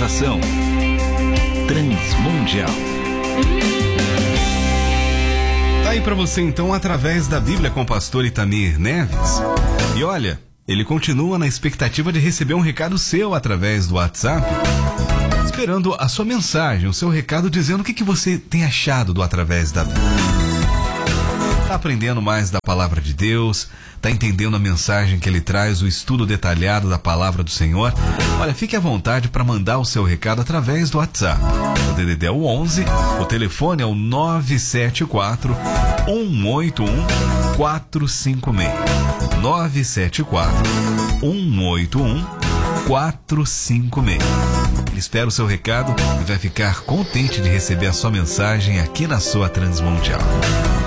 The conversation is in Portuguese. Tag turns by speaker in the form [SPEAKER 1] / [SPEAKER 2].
[SPEAKER 1] Programação Transmundial.
[SPEAKER 2] Tá aí pra você então, através da Bíblia com o pastor Itamir Neves. E olha, ele continua na expectativa de receber um recado seu através do WhatsApp, esperando a sua mensagem, o seu recado dizendo o que você tem achado do Através da Bíblia. Tá aprendendo mais da palavra de Deus? Tá entendendo a mensagem que ele traz, o estudo detalhado da palavra do Senhor? Olha, fique à vontade para mandar o seu recado através do WhatsApp. O DDD é o 11, o telefone é o 974 181 456. 974 181 456. Ele espera o seu recado e vai ficar contente de receber a sua mensagem aqui na sua Transmundial.